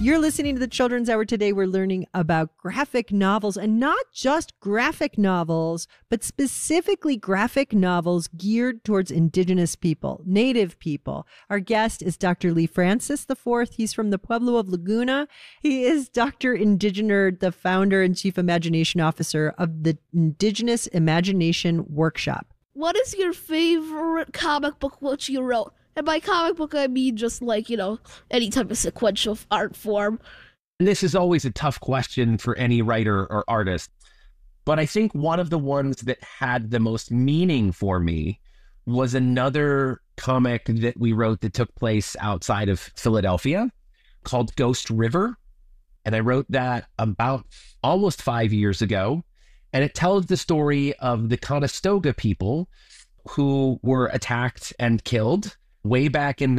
You're listening to the Children's Hour. Today we're learning about graphic novels, and not just graphic novels, but specifically graphic novels geared towards Indigenous people, Native people. Our guest is Dr. Lee Francis IV. He's from the Pueblo of Laguna. He is Dr. Indigener, the founder and chief imagination officer of the Indigenous Imagination Workshop. What is your favorite comic book which you wrote? And by comic book, I mean just like, any type of sequential art form. This is always a tough question for any writer or artist. But I think one of the ones that had the most meaning for me was another comic that we wrote that took place outside of Philadelphia called Ghost River. And I wrote that about almost 5 years ago. And it tells the story of the Conestoga people who were attacked and killed way back in the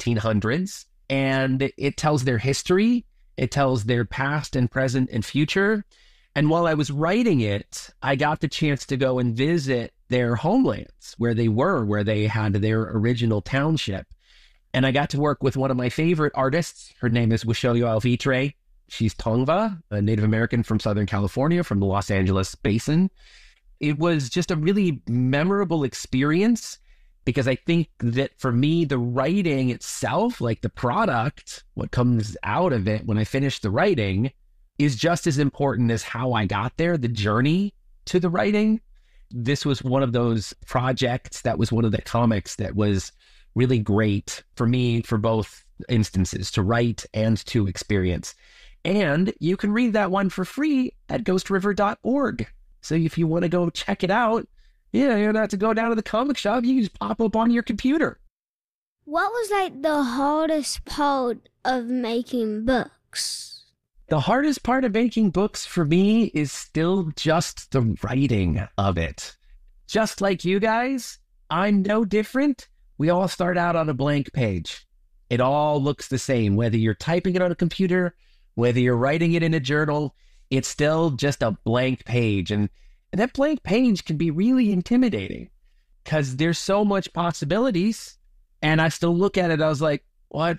1700s. And it tells their history. It tells their past and present and future. And while I was writing it, I got the chance to go and visit their homelands where they had their original township. And I got to work with one of my favorite artists. Her name is Wishoyo Alvitre. She's Tongva, a Native American from Southern California, from the Los Angeles basin. It was just a really memorable experience, because I think that for me, the writing itself, like the product, what comes out of it when I finish the writing, is just as important as how I got there, the journey to the writing. This was one of those projects that was one of the comics that was really great for me for both instances, to write and to experience. And you can read that one for free at ghostriver.org. So if you want to go check it out, you don't have to go down to the comic shop. You can just pop up on your computer. What was the hardest part of making books? The hardest part of making books for me is still just the writing of it. Just like you guys, I'm no different. We all start out on a blank page. It all looks the same, whether you're typing it on a computer, whether you're writing it in a journal, it's still just a blank page. And that blank page can be really intimidating because there's so much possibilities. And I still look at it, I was like, what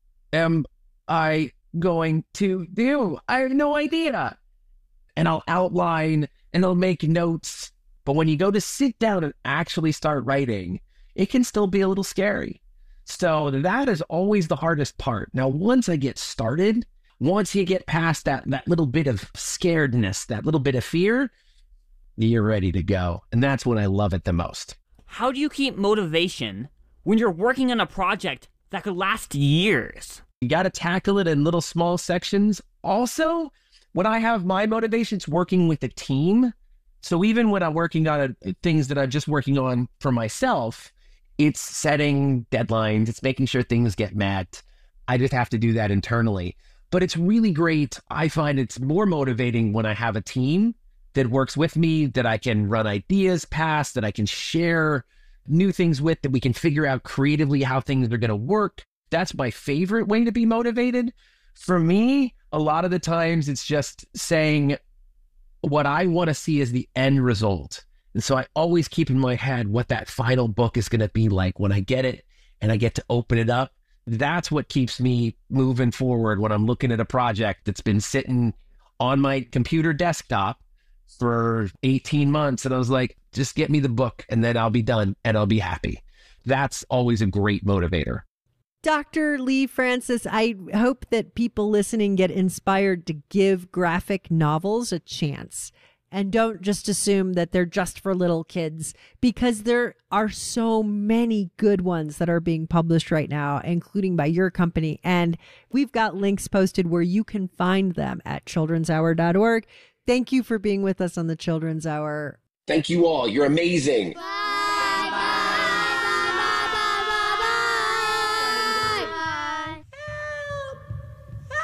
am I going to do? I have no idea. And I'll outline and I'll make notes. But when you go to sit down and actually start writing, it can still be a little scary. So that is always the hardest part. Now, once I get started, once you get past that little bit of scaredness, that little bit of fear, you're ready to go. And that's when I love it the most. How do you keep motivation when you're working on a project that could last years? You got to tackle it in little small sections. Also, when I have my motivations, working with a team. So even when I'm working on things that I'm just working on for myself, it's setting deadlines. It's making sure things get met. I just have to do that internally. But it's really great. I find it's more motivating when I have a team that works with me, that I can run ideas past, that I can share new things with, that we can figure out creatively how things are going to work. That's my favorite way to be motivated. For me, a lot of the times it's just saying what I want to see as the end result. And so I always keep in my head what that final book is going to be like when I get it and I get to open it up. That's what keeps me moving forward when I'm looking at a project that's been sitting on my computer desktop for 18 months. And I was like, just get me the book and then I'll be done and I'll be happy. That's always a great motivator. Dr. Lee Francis, I hope that people listening get inspired to give graphic novels a chance. And don't just assume that they're just for little kids, because there are so many good ones that are being published right now, including by your company. And we've got links posted where you can find them at childrenshour.org. Thank you for being with us on the Children's Hour. Thank you all. You're amazing. Bye.